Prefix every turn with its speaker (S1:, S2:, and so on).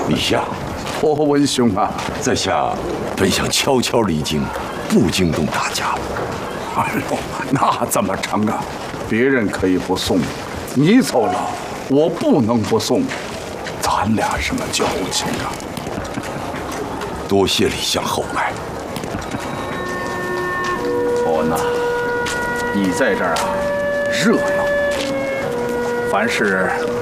S1: 李相，
S2: 博文兄啊，
S1: 在下本想悄悄离京，不惊动大家。
S2: 哎呦，那怎么成啊？别人可以不送，你走了，我不能不送。咱俩什么交情啊？
S1: 多谢李相厚爱。
S2: 博文呐，你在这儿啊，热闹。凡是